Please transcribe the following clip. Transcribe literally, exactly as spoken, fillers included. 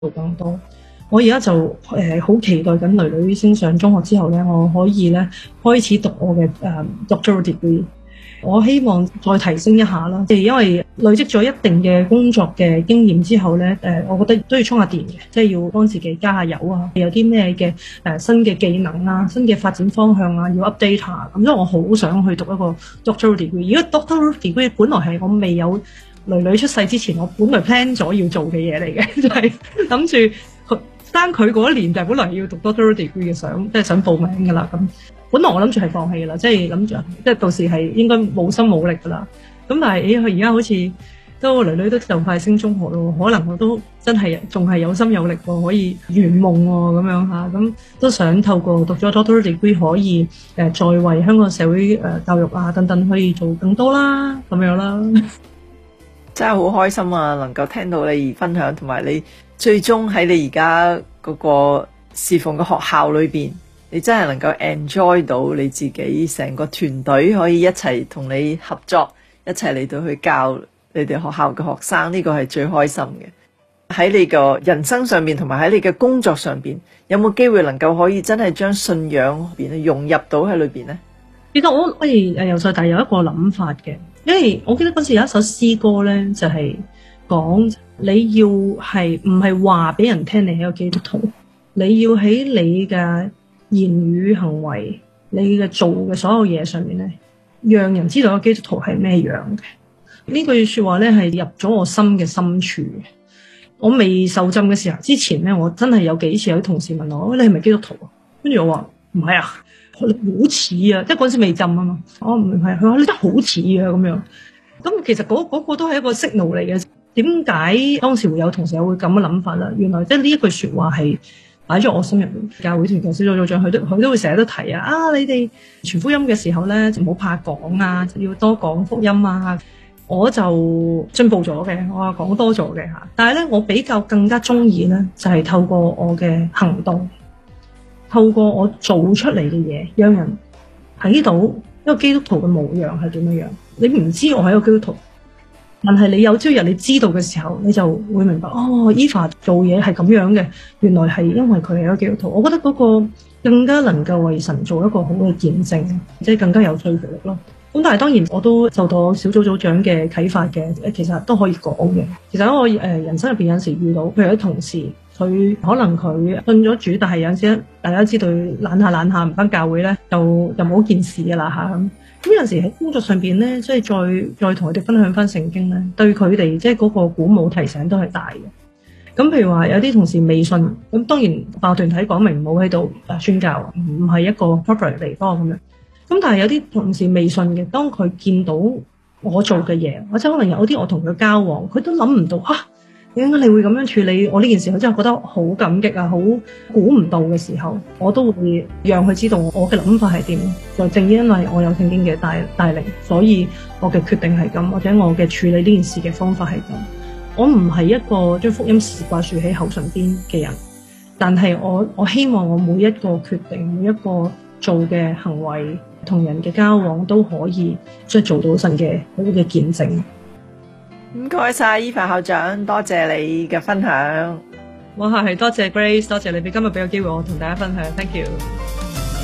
做更多。我而家就誒好、呃、期待緊女女升上中學之後咧，我可以咧開始讀我嘅誒、呃、doctoral degree。我希望再提升一下啦，即係因為累積咗一定嘅工作嘅經驗之後咧，誒、呃，我覺得都要充下電嘅，即係要幫自己加下油啊，有啲咩嘅誒新嘅技能啊、新嘅發展方向啊，要 update 下。咁所以我好想去讀一個 doctoral degree。如果 doctoral degree 本來係我未有女女出世之前，我本來 plan 咗要做嘅嘢嚟嘅，就係諗住生佢嗰一年就本來要讀 doctoral degree 嘅，想即係想報名噶啦咁。本來我諗住係放棄啦，即係諗住即係到時係應該冇心冇力噶啦。咁但係誒，佢而家好似都女女都就快升中學咯，可能我都真係仲係有心有力喎，可以圓夢喎咁樣嚇。咁都想透過讀咗 doctoral degree 可以誒、呃、再為香港社會誒、呃、教育啊等等可以做更多啦咁樣啦。 真係好開心啊！能夠聽到你分享，同埋你最終喺你而家嗰個侍奉嘅學校裏邊，你真係能夠 enjoy 到你自己成個團隊可以一齊同你合作，一齊嚟到去教你哋學校嘅學生，呢個係最開心嘅。喺你個人生上面，同埋喺你嘅工作上邊，有冇機會能夠可以真係將信仰邊融入到喺裏邊呢？ 其實我我誒由細大有一個諗法嘅，因為我記得嗰時有一首詩歌咧，就係講你要係唔係話俾人聽你係一個基督徒，你要喺你嘅言語行為，你嘅做嘅所有嘢上面咧，讓人知道個基督徒係咩樣嘅。呢句說話咧係入咗我心嘅深處嘅。我未受浸嘅時候之前咧，我真係有幾次有啲同事問我，你係咪基督徒啊？跟住我話唔係啊，好似啊，即係嗰陣時未浸啊嘛。我唔係，佢話你真係好似啊咁樣。咁其實嗰嗰個都係一個 signal 嚟嘅。點解當時會有同事會咁嘅諗法啦？原來即係呢一句說話係擺咗我心入面。教會團嘅小組組長佢都佢都會成日都提啊，啊你哋傳福音嘅時候咧，就唔好怕講啊，要多講福音啊。我就進步咗嘅，我係講多咗嘅吓。但係咧，我比較更加中意咧，就係透過我嘅行動，透過我做出嚟嘅嘢，讓人睇到一個基督徒嘅模樣係點樣樣。你唔知我係一個基督徒，但係你有朝日你知道嘅時候，你就會明白哦 Eva 做嘢係咁樣嘅，原來係因為佢係一個基督徒。我覺得嗰個更加能夠為神做一個好嘅見證，即係更加有說服力咯。咁但係當然我都受到小組組長嘅啟發嘅，其實都可以講嘅。其實我誒人生入邊有陣時遇到，譬如啲同事，佢可能佢信咗主，但係有陣時大家知道懶下懶下唔返教會咧，就就冇件事噶啦吓。咁咁有陣時喺工作上邊咧，即係再再同佢哋分享翻聖經咧，對佢哋即係嗰個鼓舞提醒都係大嘅。咁譬如話有啲同事未信，咁當然辦學團體講明唔好喺度宣教，唔係一個 proper 地方咁樣。咁但係有啲同事未信嘅，當佢見到我做嘅嘢，或者可能有啲我同佢交往，佢都諗唔到啊，點解你會咁樣處理我呢件事？佢真係覺得好感激啊，好估唔到嘅時候，我都會讓佢知道我嘅諗法係點。就正因為我有聖經嘅帶帶領，所以我嘅決定係咁，或者我嘅處理呢件事嘅方法係咁。我唔係一個將福音掛住喺口唇邊嘅人，但係我我希望我每一個決定，每一個做嘅行為，同人嘅交往都可以即係做到神嘅好嘅見證。 唔該晒 Eva 校長，多謝你嘅分享。 哇，係多謝 Grace， 多謝你俾今日俾個機會我同大家分享 ，Thank you。